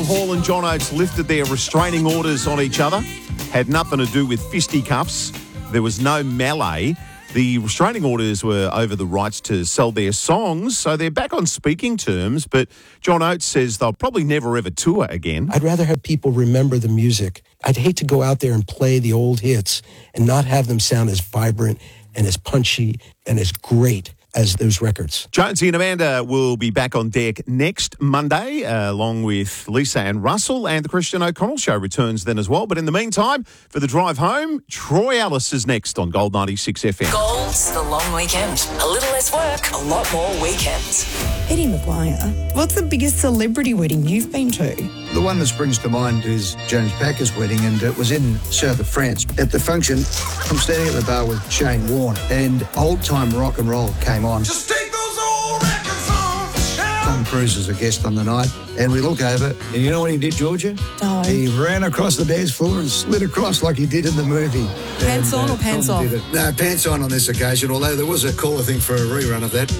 Hall and John Oates lifted their restraining orders on each other. Had nothing to do with fisticuffs. There was no melee. The restraining orders were over the rights to sell their songs, so they're back on speaking terms, but John Oates says they'll probably never ever tour again. I'd rather have people remember the music. I'd hate to go out there and play the old hits and not have them sound as vibrant and as punchy and as great as those records. Jonesy and Amanda will be back on deck next Monday, along with Lisa and Russell, and the Christian O'Connell Show returns then as well. But in the meantime, for the drive home, Troy Ellis is next on Gold 96 FM. Gold's the long weekend. A little less work, a lot more weekends. Eddie McGuire, what's the biggest celebrity wedding you've been to? The one that springs to mind is James Packer's wedding, and it was in south of France. At the function, I'm standing at the bar with Shane Warne, and old-time rock and roll came on. Just take those old records off. Tom Cruise was a guest on the night, and we look over, and you know what he did, Georgia? No. He ran across the dance floor and slid across like he did in the movie. Pants on or pants Tom off? did it. No, pants on this occasion, although there was a caller thing for a rerun of that.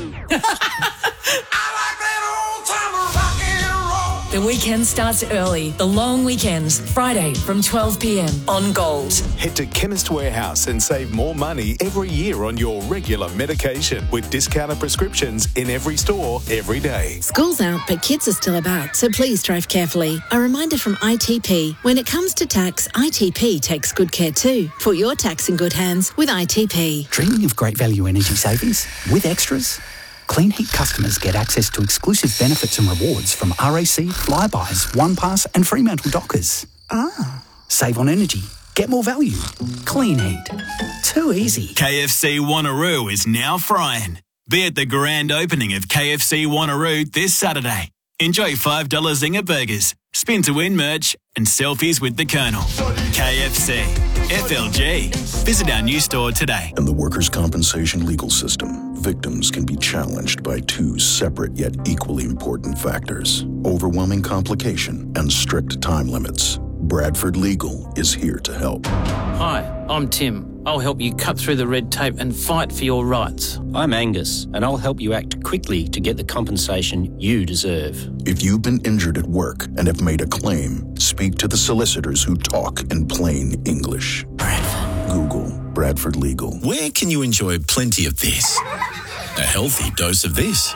The weekend starts early. The long weekends, Friday from 12 p.m. on Gold. Head to Chemist Warehouse and save more money every year on your regular medication with discounted prescriptions in every store every day. School's out, but kids are still about, so please drive carefully. A reminder from ITP. When it comes to tax, ITP takes good care too. Put your tax in good hands with ITP. Dreaming of great value energy savings with extras? Clean Heat customers get access to exclusive benefits and rewards from RAC, Flybuys, OnePass and Fremantle Dockers. Save on energy. Get more value. Clean Heat. Too easy. KFC Wanneroo is now frying. Be at the grand opening of KFC Wanneroo this Saturday. Enjoy $5 Zinger burgers, spin to win merch and selfies with the Colonel. KFC. FLG. Visit our new store today. In the workers' compensation legal system, victims can be challenged by two separate yet equally important factors: overwhelming complication and strict time limits. Bradford Legal is here to help. Hi, I'm Tim. I'll help you cut through the red tape and fight for your rights. I'm Angus, and I'll help you act quickly to get the compensation you deserve. If you've been injured at work and have made a claim, speak to the solicitors who talk in plain English. Bradford. Google Bradford Legal. Where can you enjoy plenty of this? A healthy dose of this.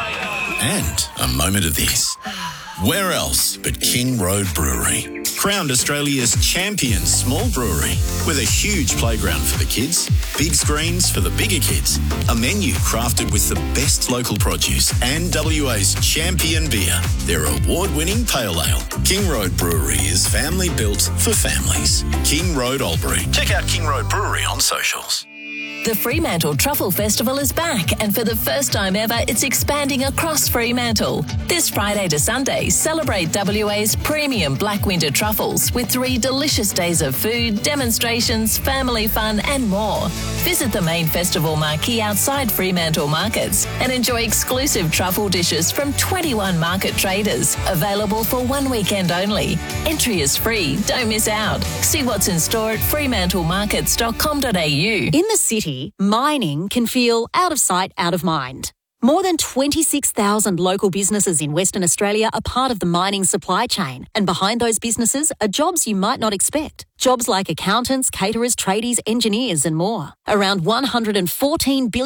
And a moment of this. Where else but King Road Brewery? Crowned Australia's champion small brewery with a huge playground for the kids, big screens for the bigger kids, a menu crafted with the best local produce and WA's champion beer, their award-winning pale ale. King Road Brewery is family built for families. King Road Albury. Check out King Road Brewery on socials. The Fremantle Truffle Festival is back, and for the first time ever, it's expanding across Fremantle. This Friday to Sunday, celebrate WA's premium Black Winter truffles with 3 delicious days of food, demonstrations, family fun and more. Visit the main festival marquee outside Fremantle Markets and enjoy exclusive truffle dishes from 21 market traders, available for one weekend only. Entry is free, don't miss out. See what's in store at fremantlemarkets.com.au. In the city, mining can feel out of sight, out of mind. More than 26,000 local businesses in Western Australia are part of the mining supply chain, and behind those businesses are jobs you might not expect. Jobs like accountants, caterers, tradies, engineers and more. Around $114 billion